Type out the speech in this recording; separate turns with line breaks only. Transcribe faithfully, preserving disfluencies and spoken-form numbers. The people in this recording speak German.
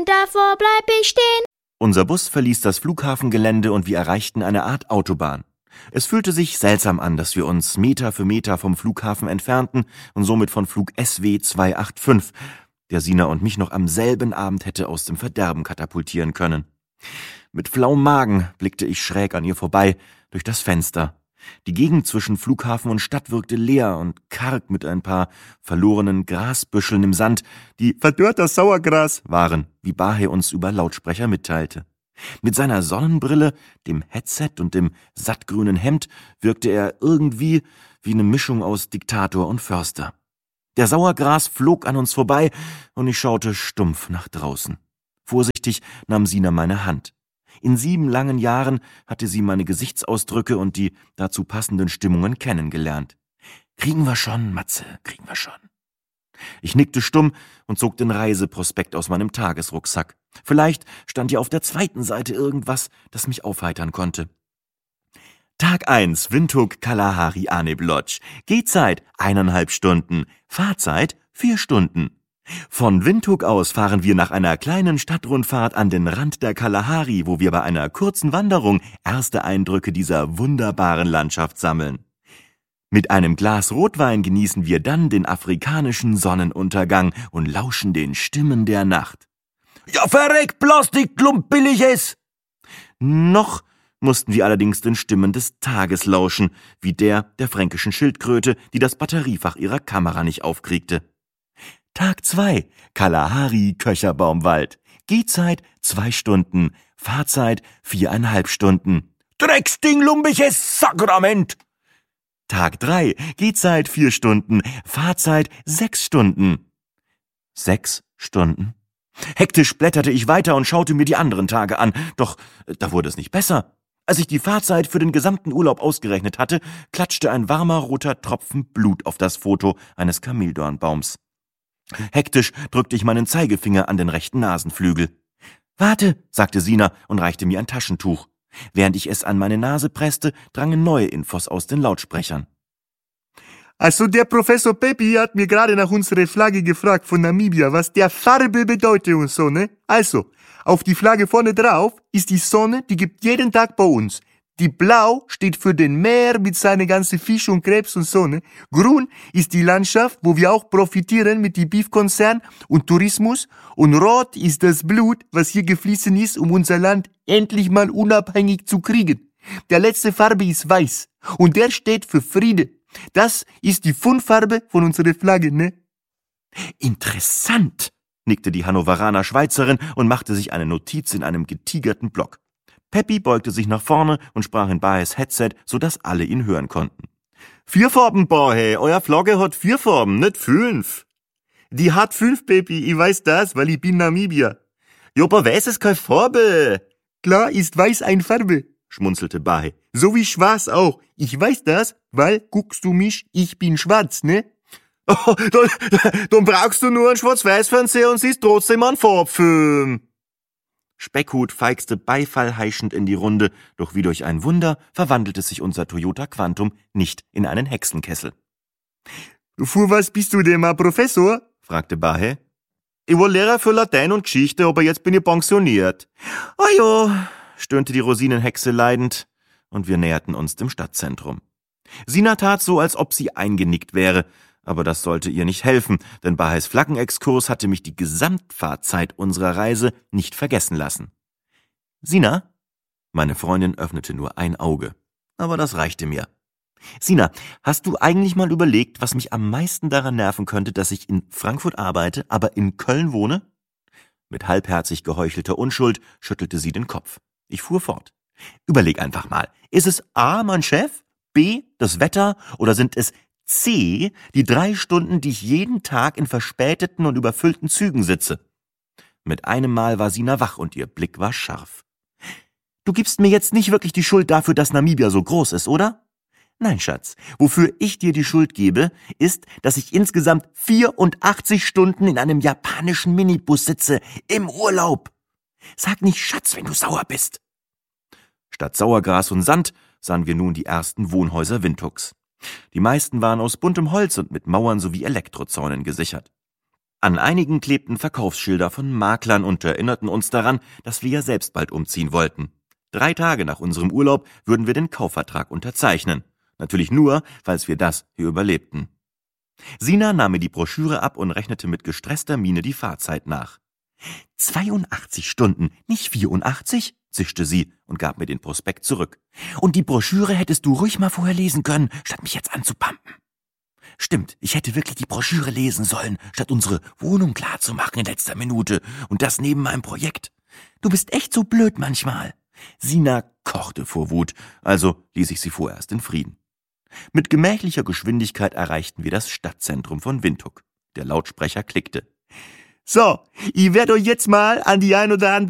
davor bleib ich stehen.
Unser Bus verließ das Flughafengelände und wir erreichten eine Art Autobahn. Es fühlte sich seltsam an, dass wir uns Meter für Meter vom Flughafen entfernten und somit von Flug S W zweihundertfünfundachtzig, der Sina und mich noch am selben Abend hätte aus dem Verderben katapultieren können. Mit flauem Magen blickte ich schräg an ihr vorbei, durch das Fenster. Die Gegend zwischen Flughafen und Stadt wirkte leer und karg mit ein paar verlorenen Grasbüscheln im Sand, die verdörrtes Sauergras waren, wie Bahe uns über Lautsprecher mitteilte. Mit seiner Sonnenbrille, dem Headset und dem sattgrünen Hemd wirkte er irgendwie wie eine Mischung aus Diktator und Förster. Der Sauergras flog an uns vorbei und ich schaute stumpf nach draußen. Vorsichtig nahm Sina meine Hand. In sieben langen Jahren hatte sie meine Gesichtsausdrücke und die dazu passenden Stimmungen kennengelernt. »Kriegen wir schon, Matze, kriegen wir schon.« Ich nickte stumm und zog den Reiseprospekt aus meinem Tagesrucksack. Vielleicht stand ja auf der zweiten Seite irgendwas, das mich aufheitern konnte. Tag eins, Windhoek Kalahari Aneb Lodge. Gehzeit eineinhalb Stunden, Fahrzeit vier Stunden. Von Windhoek aus fahren wir nach einer kleinen Stadtrundfahrt an den Rand der Kalahari, wo wir bei einer kurzen Wanderung erste Eindrücke dieser wunderbaren Landschaft sammeln. Mit einem Glas Rotwein genießen wir dann den afrikanischen Sonnenuntergang und lauschen den Stimmen der Nacht. »Ja, verreck, Plastikklump, billiges!« Noch mussten wir allerdings den Stimmen des Tages lauschen, wie der der fränkischen Schildkröte, die das Batteriefach ihrer Kamera nicht aufkriegte. Tag zwei, Kalahari Köcherbaumwald. Gehzeit zwei Stunden, Fahrzeit viereinhalb Stunden. Drecksding, lumpiges Sakrament! Tag drei, Gehzeit vier Stunden, Fahrzeit sechs Stunden. Sechs Stunden? Hektisch blätterte ich weiter und schaute mir die anderen Tage an, doch da wurde es nicht besser. Als ich die Fahrzeit für den gesamten Urlaub ausgerechnet hatte, klatschte ein warmer roter Tropfen Blut auf das Foto eines Kameldornbaums. Hektisch drückte ich meinen Zeigefinger an den rechten Nasenflügel. »Warte«, sagte Sina und reichte mir ein Taschentuch. Während ich es an meine Nase presste, drangen neue Infos aus den Lautsprechern.
Also der Professor Pepi hat mir gerade nach unserer Flagge gefragt von Namibia, was der Farbe bedeutet und so, ne? Also, auf die Flagge vorne drauf ist die Sonne, die gibt jeden Tag bei uns. Die Blau steht für den Meer mit seinen ganzen Fisch und Krebs und so, ne? Grün ist die Landschaft, wo wir auch profitieren mit dem Beefkonzern und Tourismus. Und Rot ist das Blut, was hier gefließen ist, um unser Land endlich mal unabhängig zu kriegen. Der letzte Farbe ist Weiß und der steht für Friede. Das ist die Fundfarbe von unserer Flagge, ne?
Interessant, nickte die Hannoveraner Schweizerin und machte sich eine Notiz in einem getigerten Block. Peppi beugte sich nach vorne und sprach in Bahes Headset, sodass alle ihn hören konnten. Vier Farben, Bahe, euer Flagge hat vier Farben, nicht fünf.
Die hat fünf, Peppi, ich weiß das, weil ich bin Namibier.
Ja, aber weiß ist keine Farbe.
Klar ist Weiß eine Farbe, schmunzelte Bahe. So wie Schwarz auch. Ich weiß das, weil, guckst du mich, ich bin schwarz, ne?
Oh, dann, dann brauchst du nur einen Schwarz-Weiß-Fernseher und siehst trotzdem einen Farbfilm. Speckhut feixte beifallheischend in die Runde, doch wie durch ein Wunder verwandelte sich unser Toyota Quantum nicht in einen Hexenkessel.
»Für was bist du denn mal Professor?«
fragte Bahe. »Ich war Lehrer für Latein und Geschichte, aber jetzt bin ich pensioniert.« »Ah ja«, stöhnte die Rosinenhexe leidend, und wir näherten uns dem Stadtzentrum. Sina tat so, als ob sie eingenickt wäre, aber das sollte ihr nicht helfen, denn Bahes Flaggenexkurs hatte mich die Gesamtfahrzeit unserer Reise nicht vergessen lassen. »Sina?« Meine Freundin öffnete nur ein Auge, aber das reichte mir. »Sina, hast du eigentlich mal überlegt, was mich am meisten daran nerven könnte, dass ich in Frankfurt arbeite, aber in Köln wohne?« Mit halbherzig geheuchelter Unschuld schüttelte sie den Kopf. Ich fuhr fort. »Überleg einfach mal, ist es A, mein Chef, B, das Wetter oder sind es C, die drei Stunden, die ich jeden Tag in verspäteten und überfüllten Zügen sitze?« Mit einem Mal war Sina wach und ihr Blick war scharf. »Du gibst mir jetzt nicht wirklich die Schuld dafür, dass Namibia so groß ist, oder?« »Nein, Schatz, wofür ich dir die Schuld gebe, ist, dass ich insgesamt vierundachtzig Stunden in einem japanischen Minibus sitze, im Urlaub. Sag nicht Schatz, wenn du sauer bist.« Statt Sauergras und Sand sahen wir nun die ersten Wohnhäuser Windhoeks. Die meisten waren aus buntem Holz und mit Mauern sowie Elektrozäunen gesichert. An einigen klebten Verkaufsschilder von Maklern und erinnerten uns daran, dass wir ja selbst bald umziehen wollten. Drei Tage nach unserem Urlaub würden wir den Kaufvertrag unterzeichnen. Natürlich nur, falls wir das hier überlebten. Sina nahm mir die Broschüre ab und rechnete mit gestresster Miene die Fahrzeit nach. zweiundachtzig Stunden, nicht vierundachtzig, zischte sie und gab mir den Prospekt zurück. Und die Broschüre hättest du ruhig mal vorher lesen können, statt mich jetzt anzupampen. Stimmt, ich hätte wirklich die Broschüre lesen sollen, statt unsere Wohnung klarzumachen in letzter Minute. Und das neben meinem Projekt. Du bist echt so blöd manchmal. Sina kochte vor Wut, also ließ ich sie vorerst in Frieden. Mit gemächlicher Geschwindigkeit erreichten wir das Stadtzentrum von Windhoek. Der Lautsprecher klickte.
So, ich werde euch jetzt mal an die ein oder andere